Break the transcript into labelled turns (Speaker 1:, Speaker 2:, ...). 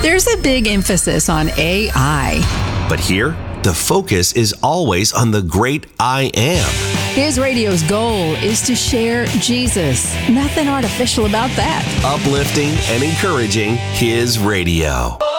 Speaker 1: There's a big emphasis on AI.
Speaker 2: But here, the focus is always on the great I Am.
Speaker 1: His radio's goal is to share Jesus. Nothing artificial about that.
Speaker 2: Uplifting and encouraging His radio.